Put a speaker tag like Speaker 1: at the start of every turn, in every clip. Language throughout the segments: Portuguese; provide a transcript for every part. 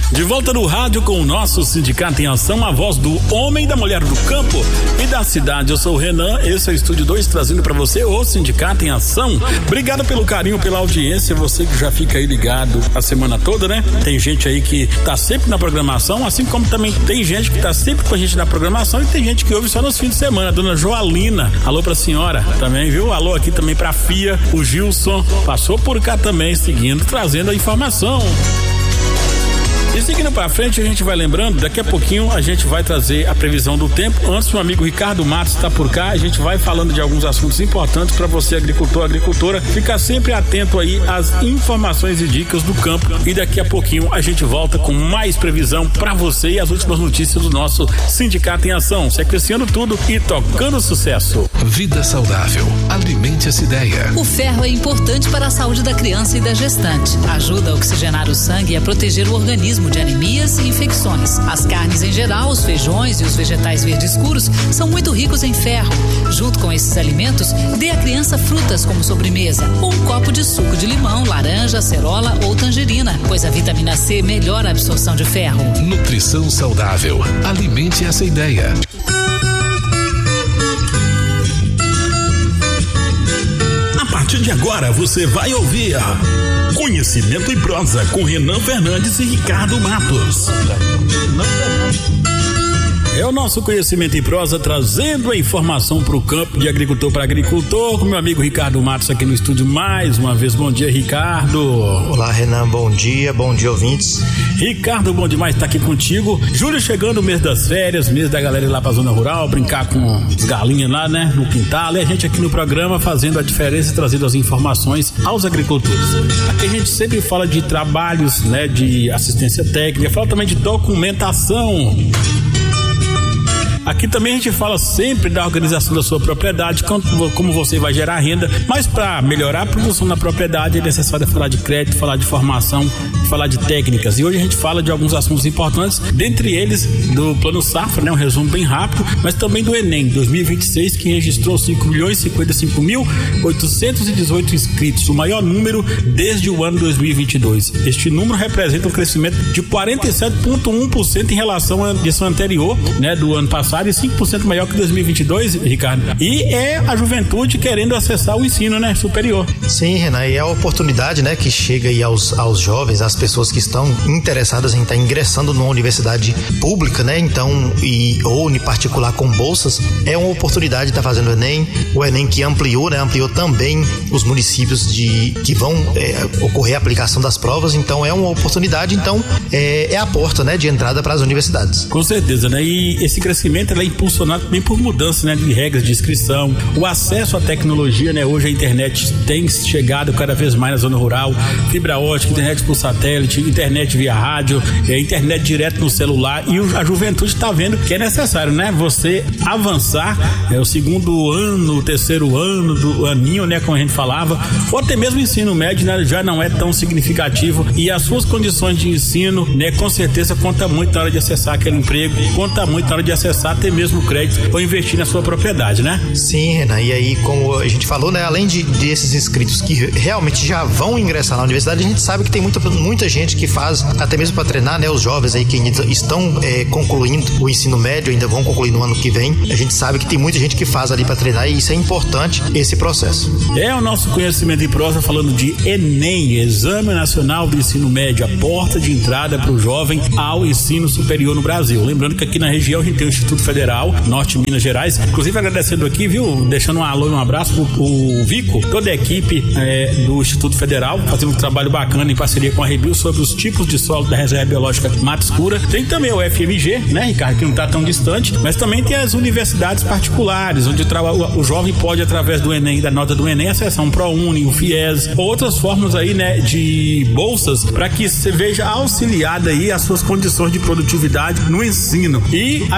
Speaker 1: De volta no rádio com o nosso Sindicato em Ação, a voz do homem e da mulher do campo e da cidade. Eu sou o Renan, esse é o Estúdio 2, trazendo para você o Sindicato em Ação. Obrigado pelo carinho, pela audiência, você que já fica aí ligado a semana toda, né? Tem gente aí que tá sempre na programação, assim como também tem gente que tá sempre com a gente na programação e tem gente que ouve só nos fins de semana. Dona Joalina, alô pra senhora também, viu? Alô aqui também pra Fia, o Gilson passou por cá também, seguindo, trazendo a informação. E seguindo pra frente, a gente vai lembrando, daqui a pouquinho a gente vai trazer a previsão do tempo. Antes, o amigo Ricardo Matos está por cá, a gente vai falando de alguns assuntos importantes para você, agricultor, agricultora, ficar sempre atento aí às informações e dicas do campo. E daqui a pouquinho a gente volta com mais previsão para você e as últimas notícias do nosso Sindicato em Ação, sequenciando tudo e tocando sucesso.
Speaker 2: Vida saudável, alimente essa ideia.
Speaker 3: O ferro é importante para a saúde da criança e da gestante. Ajuda a oxigenar o sangue e a proteger o organismo de anemias e infecções. As carnes em geral, os feijões e os vegetais verdes escuros são muito ricos em ferro. Junto com esses alimentos, dê à criança frutas como sobremesa ou um copo de suco de limão, laranja, acerola ou tangerina, pois a vitamina C melhora a absorção de ferro.
Speaker 2: Nutrição saudável, alimente essa ideia.
Speaker 1: A partir de agora você vai ouvir Conhecimento em Prosa com Renan Fernandes e Ricardo Matos. É o nosso Conhecimento em Prosa, trazendo a informação para o campo, de agricultor para agricultor, com meu amigo Ricardo Matos aqui no estúdio mais uma vez. Bom dia, Ricardo.
Speaker 4: Olá, Renan, bom dia ouvintes.
Speaker 1: Ricardo, bom demais estar aqui contigo. Julho chegando, o mês das férias, mês da galera ir lá pra zona rural, brincar com as galinhas lá, né, no quintal, e a gente aqui no programa fazendo a diferença e trazendo as informações aos agricultores. Aqui a gente sempre fala de trabalhos, né, de assistência técnica, fala também de documentação. Aqui também a gente fala sempre da organização da sua propriedade, como você vai gerar renda, mas para melhorar a produção da propriedade é necessário falar de crédito, falar de formação, falar de técnicas. E hoje a gente fala de alguns assuntos importantes, dentre eles do Plano Safra, né, um resumo bem rápido, mas também do Enem 2026, que registrou 5.055.818 inscritos, o maior número desde o ano 2022. Este número representa um crescimento de 47,1% em relação à edição anterior, né, do ano passado, e 5% maior que 2022, Ricardo. E é a juventude querendo acessar o ensino, né, superior.
Speaker 4: Sim, Renan, e é a oportunidade, né, que chega aí aos jovens, às pessoas que estão interessadas em estar ingressando numa universidade pública, né, então, ou em particular com bolsas, é uma oportunidade de estar fazendo o Enem que ampliou também os municípios que vão ocorrer a aplicação das provas, então é uma oportunidade, então é a porta, né, de entrada para as universidades.
Speaker 1: Com certeza, né, e esse crescimento ela é impulsionado também por mudanças, né, de regras de inscrição, o acesso à tecnologia, né, hoje a internet tem chegado cada vez mais na zona rural, fibra ótica, internet por satélite, internet via rádio, internet direto no celular, e a juventude está vendo que é necessário, né, você avançar, o segundo ano, o terceiro ano, do aninho, né, como a gente falava, ou até mesmo o ensino médio, né, já não é tão significativo, e as suas condições de ensino, né, com certeza conta muito na hora de acessar aquele emprego, conta muito na hora de acessar até mesmo crédito ou investir na sua propriedade, né?
Speaker 4: Sim, Renan, e aí como a gente falou, né, além desses inscritos que realmente já vão ingressar na universidade, a gente sabe que tem muita gente que faz, até mesmo para treinar, né, os jovens aí que ainda estão concluindo o ensino médio, ainda vão concluir no ano que vem, a gente sabe que tem muita gente que faz ali para treinar, e isso é importante, esse processo.
Speaker 1: É o nosso Conhecimento em Prosa falando de Enem, Exame Nacional do Ensino Médio, a porta de entrada para o jovem ao ensino superior no Brasil. Lembrando que aqui na região a gente tem o Instituto Federal, Norte de Minas Gerais, inclusive agradecendo aqui, viu, deixando um alô e um abraço pro Vico, toda a equipe do Instituto Federal, fazendo um trabalho bacana em parceria com a Rebio sobre os tipos de solo da Reserva Biológica Mata Escura. Tem também o FMG, né, Ricardo, que não está tão distante, mas também tem as universidades particulares, onde o jovem pode, através do Enem, da nota do Enem, acessar um ProUni, um FIES, outras formas aí, né, de bolsas, para que você veja auxiliada aí as suas condições de produtividade no ensino. E avisando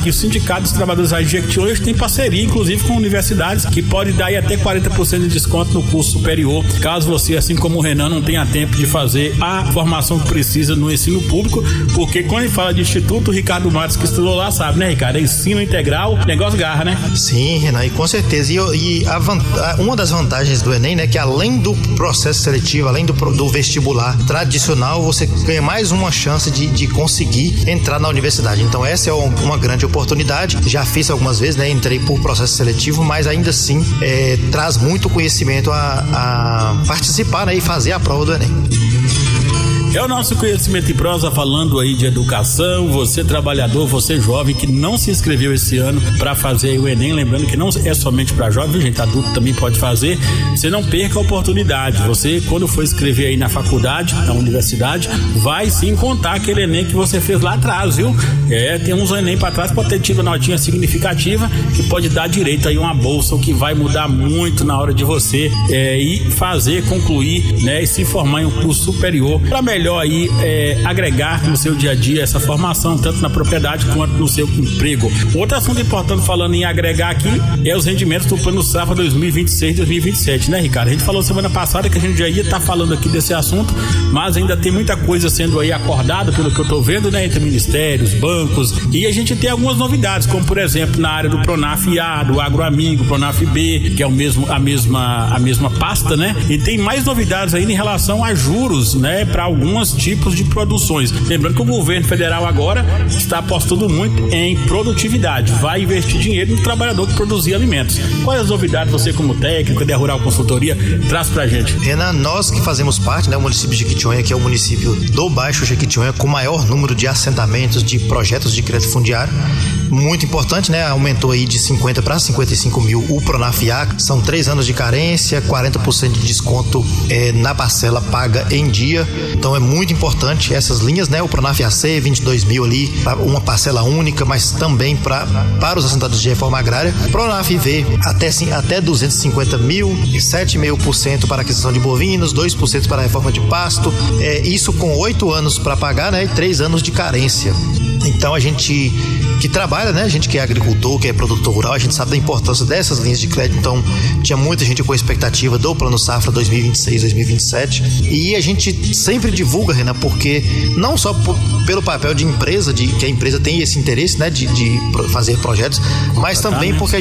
Speaker 1: que o Sindicato dos Trabalhadores Rurais de Jequitinhonha hoje tem parceria, inclusive com universidades, que pode dar aí até 40% de desconto no curso superior, caso você, assim como o Renan, não tenha tempo de fazer a formação que precisa no ensino público, porque quando ele fala de instituto, o Ricardo Matos, que estudou lá, sabe, né, Ricardo? É ensino integral, negócio garra, né?
Speaker 4: Sim, Renan, e com certeza. Uma das vantagens do Enem, né, que além do processo seletivo, além do vestibular tradicional, você ganha mais uma chance de conseguir entrar na universidade. Então essa é uma grande oportunidade. Já fiz algumas vezes, né, entrei por processo seletivo, mas ainda assim traz muito conhecimento a participar, né, e fazer a prova do Enem.
Speaker 1: É o nosso Conhecimento em Prosa, falando aí de educação. Você trabalhador, você jovem que não se inscreveu esse ano para fazer o Enem, lembrando que não é somente para jovem, gente, adulto também pode fazer. Você não perca a oportunidade. Você, quando for escrever aí na faculdade, na universidade, vai sim contar aquele Enem que você fez lá atrás, viu? Tem uns Enem para trás, pode ter tido uma notinha significativa que pode dar direito aí a uma bolsa, o que vai mudar muito na hora de você ir fazer, concluir, né, e se formar em um curso superior, para melhor aí agregar no seu dia a dia essa formação, tanto na propriedade quanto no seu emprego. Outro assunto importante, falando em agregar aqui, é os rendimentos do Plano Safra 2026-2027, né, Ricardo? A gente falou semana passada que a gente já ia estar falando aqui desse assunto, mas ainda tem muita coisa sendo aí acordada, pelo que eu tô vendo, né, entre ministérios, bancos, e a gente tem algumas novidades, como por exemplo na área do Pronaf-A, do Agroamigo, Pronaf-B, que é a mesma pasta, né? E tem mais novidades ainda em relação a juros, né, para alguns tipos de produções. Lembrando que o governo federal agora está apostando muito em produtividade, vai investir dinheiro no trabalhador que produzir alimentos. Quais as novidades você, como técnico da Rural Consultoria, traz pra gente?
Speaker 4: Renan, nós que fazemos parte, né, o município de Jequitinhonha, que é o município do Baixo Jequitinhonha com maior número de assentamentos de projetos de crédito fundiário, muito importante, né? Aumentou aí de 50 para 55 mil o Pronaf-A, são 3 anos de carência, 40% de desconto na parcela paga em dia, então é muito importante essas linhas, né? O Pronaf-AC, 22 mil ali, uma parcela única, mas também para os assentados de reforma agrária. Pronaf-V até 250 mil, 7,5% para aquisição de bovinos, 2% para a reforma de pasto, isso com 8 anos para pagar, né? E 3 anos de carência. Então a gente que trabalha, né? A gente que é agricultor, que é produtor rural, a gente sabe da importância dessas linhas de crédito. Então tinha muita gente com a expectativa do Plano Safra 2026-2027 e a gente sempre divulga, Renan, porque não só pelo papel de empresa, que a empresa tem esse interesse, né, de fazer projetos, mas também porque a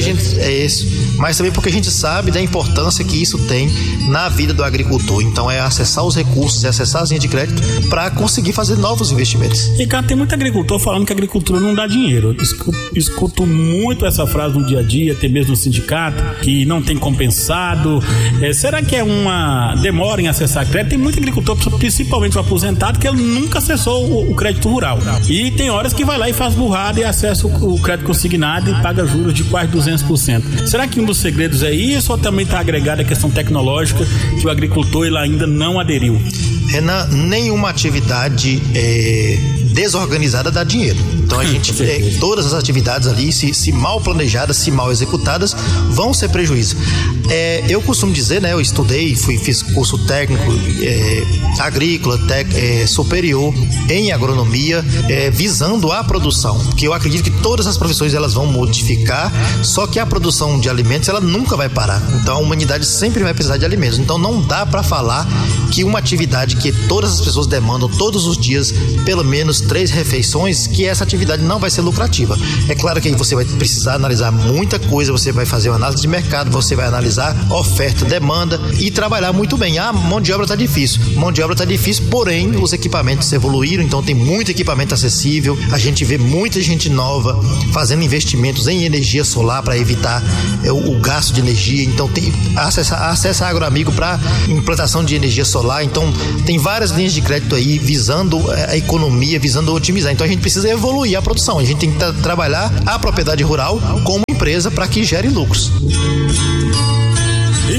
Speaker 4: gente sabe da importância que isso tem na vida do agricultor. Então é acessar os recursos, acessar as linhas de crédito para conseguir fazer novos investimentos.
Speaker 1: E cara, tem muito agricultor falando que a agricultura não dá dinheiro. Eu escuto muito essa frase no dia a dia, até mesmo no sindicato, que não tem compensado. Será que é uma demora em acessar crédito? Tem muito agricultor, principalmente o aposentado, que ele nunca acessou o crédito rural. E tem horas que vai lá e faz burrada e acessa o crédito consignado e paga juros de quase 200%. Será que um dos segredos é isso ou também está agregada a questão tecnológica que o agricultor ele ainda não aderiu?
Speaker 4: Renan, nenhuma atividade desorganizada dá dinheiro. Então a gente, todas as atividades ali, se mal planejadas, se mal executadas, vão ser prejuízo. Eu costumo dizer, né, eu estudei, fiz curso técnico agrícola, superior em agronomia, visando a produção, porque eu acredito que todas as profissões elas vão modificar, só que a produção de alimentos ela nunca vai parar. Então a humanidade sempre vai precisar de alimentos. Então não dá para falar que uma atividade que todas as pessoas demandam todos os dias, pelo menos 3 refeições, que essa atividade não vai ser lucrativa. É claro que aí você vai precisar analisar muita coisa, você vai fazer uma análise de mercado, você vai analisar oferta, demanda e trabalhar muito bem. Mão de obra está difícil, porém os equipamentos evoluíram, então tem muito equipamento acessível, a gente vê muita gente nova fazendo investimentos em energia solar para evitar o gasto de energia, então tem acessa Agroamigo para implantação de energia solar, então tem várias linhas de crédito aí visando a economia, visando otimizar. Então a gente precisa evoluir a produção, a gente tem que trabalhar a propriedade rural como empresa para que gere lucros.
Speaker 1: E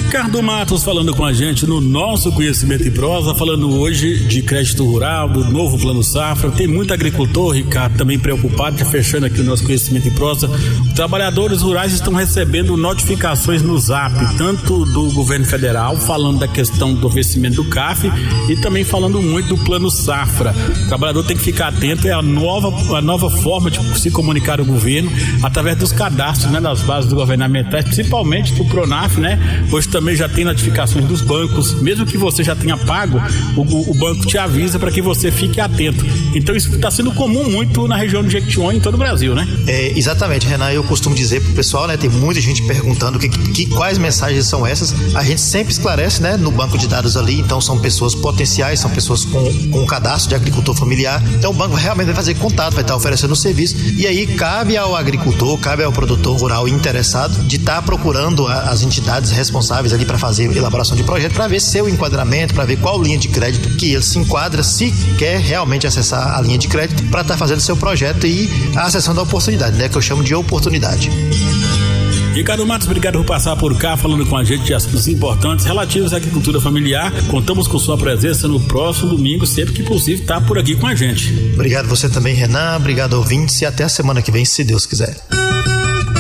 Speaker 1: Ricardo Matos falando com a gente no nosso Conhecimento em Prosa, falando hoje de crédito rural, do novo Plano Safra. Tem muito agricultor, Ricardo, também preocupado, fechando aqui o nosso Conhecimento em Prosa. Os trabalhadores rurais estão recebendo notificações no Zap, tanto do governo federal, falando da questão do vencimento do CAF e também falando muito do Plano Safra. O trabalhador tem que ficar atento, é a nova forma de se comunicar ao governo através dos cadastros, né, das bases governamentais, principalmente do Pronaf, né? Hoje também já tem notificações dos bancos, mesmo que você já tenha pago, o banco te avisa para que você fique atento. Então isso está sendo comum muito na região de Jequitinhonha, em todo o Brasil, né?
Speaker 4: Exatamente, Renan, eu costumo dizer pro pessoal, né, tem muita gente perguntando quais mensagens são essas. A gente sempre esclarece, né, no banco de dados ali. Então são pessoas potenciais, são pessoas com cadastro de agricultor familiar. Então o banco realmente vai fazer contato, vai estar oferecendo o serviço, e aí cabe ao agricultor, cabe ao produtor rural interessado de estar procurando as entidades responsáveis ali para fazer elaboração de projeto, para ver seu enquadramento, para ver qual linha de crédito que ele se enquadra, se quer realmente acessar a linha de crédito para estar fazendo seu projeto e acessando a oportunidade, né, que eu chamo de oportunidade.
Speaker 1: Ricardo Matos, obrigado por passar por cá falando com a gente de assuntos importantes relativos à agricultura familiar. Contamos com sua presença no próximo domingo, sempre que possível, tá por aqui com a gente.
Speaker 4: Obrigado você também, Renan, obrigado ouvintes, e até a semana que vem, se Deus quiser.